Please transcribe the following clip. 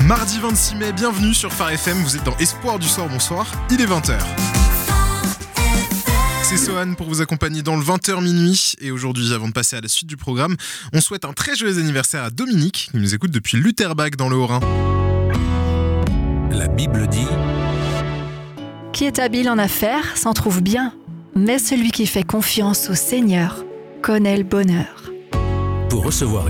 Mardi 26 mai, bienvenue sur Phare FM, vous êtes dans Espoir du soir, bonsoir, il est 20h. C'est Sohan pour vous accompagner dans le 20h minuit. Et aujourd'hui, avant de passer à la suite du programme, on souhaite un très joyeux anniversaire à Dominique, qui nous écoute depuis Lutterbach dans le Haut-Rhin. La Bible dit: Qui est habile en affaires s'en trouve bien, mais celui qui fait confiance au Seigneur connaît le bonheur. Pour recevoir